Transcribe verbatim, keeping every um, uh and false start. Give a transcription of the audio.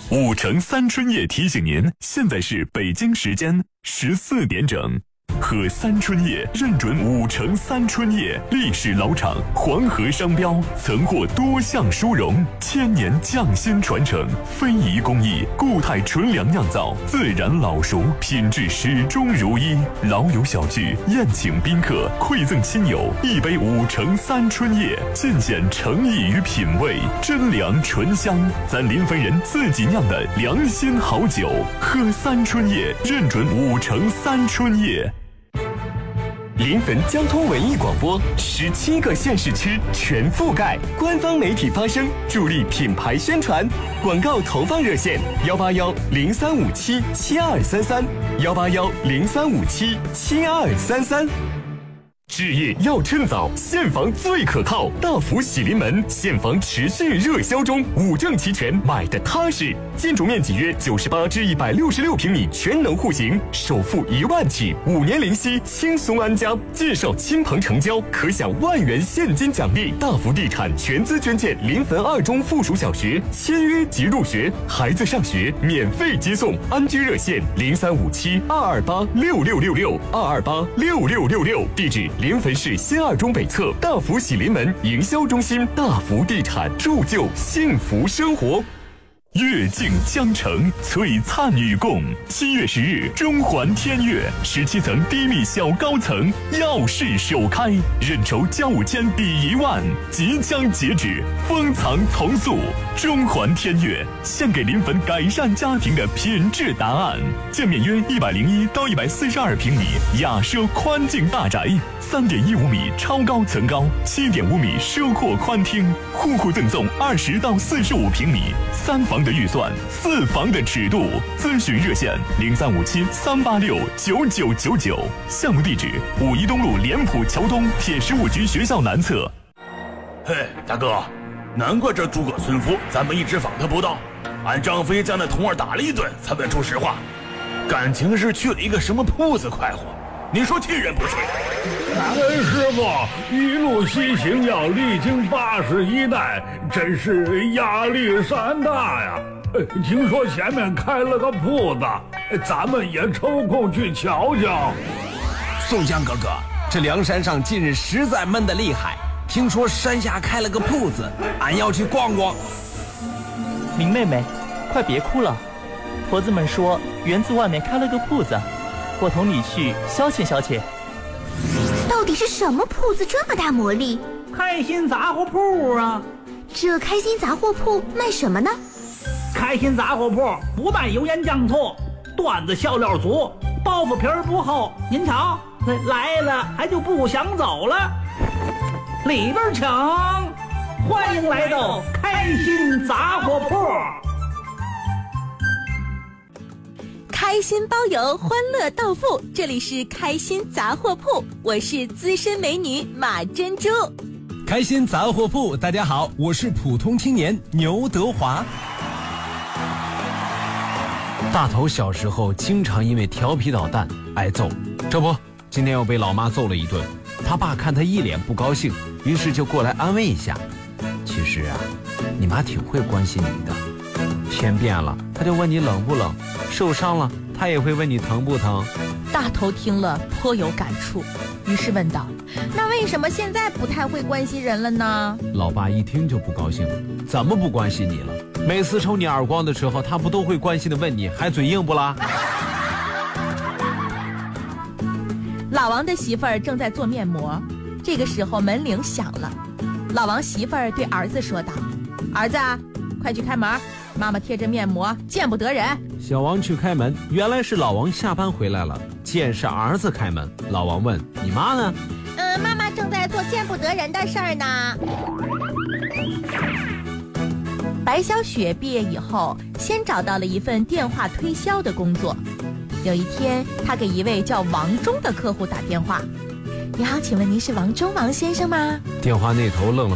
五城三春叶提醒您，现在是北京时间十四点整。喝三春叶认准五城三春叶，历史老厂，黄河商标，曾获多项殊荣，千年匠心传承，非遗工艺，固态纯粮酿造，自然老熟，品质始终如一。老友小聚，宴请宾客，馈赠亲友，一杯五城三春叶，尽显诚意与品味，真粮醇香，咱临汾人自己酿的良心好酒。喝三春叶认准五城三春叶。 临汾交通文艺广播，十七个县市区全覆盖，官方媒体发声，助力品牌宣传。广告投放热线：幺八幺零三五七七二三三，幺八幺零三五七七二三三。置业要趁早，现房最可靠。大福喜临门，现房持续热销中，五证齐全，买的踏实。建筑面积约九十八至一百六十六平米，全能户型，首付一万起，五年零息，轻松安家。介绍亲朋成交，可享万元现金奖励。大福地产全资捐建临汾二中附属小学，签约即入学，孩子上学免费接送。安居热线零三五七二二八六六六六二二八六六六六，地址临汾市新二中北侧大福喜临门营销中心。大福地产，铸就幸福生活。 月镜江城，璀璨与共。七月十日，中环天悦十七层低密小高层耀世首开，认筹交五千抵一万，即将截止，封藏从速。中环天悦献给临汾改善家庭的品质答案。建面约一百零一到一百四十二平米雅奢宽净大宅，三点一五米超高层高，七点五米奢阔宽厅，户户赠送二十到四十五平米三房的预算，四房的尺度。咨询热线零三五七三八六九九九九，项目地址五一东路联普桥东铁十五局学校南侧。 嘿，大哥，难怪这诸葛村夫咱们一直访他不到，俺张飞将那童儿打了一顿才问出实话，感情是去了一个什么铺子快活，你说去人不去？ 俺师傅一路西行要历经八十一代，真是压力山大呀。听说前面开了个铺子，咱们也抽空去瞧瞧。 宋江哥哥，这梁山上近日实在闷得厉害，听说山下开了个铺子，俺要去逛逛。 明妹妹，快别哭了，婆子们说园子外面开了个铺子，我同你去消遣消遣。 到底是什么铺子这么大魔力？ 开心杂货铺啊！ 这开心杂货铺卖什么呢？ 开心杂货铺不卖油盐酱醋，段子笑料足，包袱皮儿不厚。您瞧，来了还就不想走了。里边请，欢迎来到开心杂货铺。 开心包邮，欢乐到付，这里是开心杂货铺，我是资深美女马珍珠。 开心杂货铺，大家好，我是普通青年牛德华。大头小时候经常因为调皮捣蛋挨揍，这不，今天又被老妈揍了一顿。他爸看他一脸不高兴，于是就过来安慰一下。其实啊，你妈挺会关心你的。天变了，他就问你冷不冷；受伤了，他也会问你疼不疼。 大头听了颇有感触，于是问道：那为什么现在不太会关心人了呢？ 老爸一听就不高兴了，怎么不关心你了？每次抽你耳光的时候，他不都会关心的问你，还嘴硬不啦？ 老王的媳妇儿正在做面膜，这个时候门铃响了。老王媳妇儿对儿子说道：儿子，快去开门，妈妈贴着面膜，见不得人。 小王去开门，原来是老王下班回来了，见是儿子开门。老王问：你妈呢？ 嗯，妈妈正在做见不得人的事儿呢。白小雪毕业以后，先找到了一份电话推销的工作。有一天，她给一位叫王忠的客户打电话：你好，请问您是王忠王先生吗？ 电话那头愣了